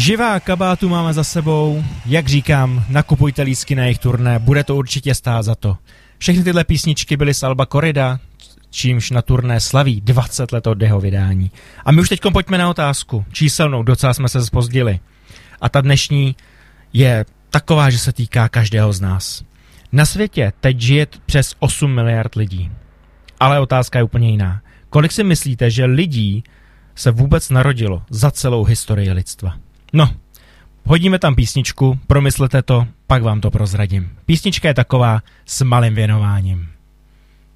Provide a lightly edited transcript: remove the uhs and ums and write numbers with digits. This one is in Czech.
Živá kabátu máme za sebou, jak říkám, nakupujte lístky na jejich turné, bude to určitě stát za to. Všechny tyhle písničky byly z alba Korida, čímž na turné slaví 20 let od jeho vydání. A my už teď pojďme na otázku, číselnou, docela jsme se zpozdili. A ta dnešní je taková, že se týká každého z nás. Na světě teď žije přes 8 miliard lidí. Ale otázka je úplně jiná. Kolik si myslíte, že lidí se vůbec narodilo za celou historii lidstva? No, hodíme tam písničku, promyslete to, pak vám to prozradím. Písnička je taková s malým věnováním.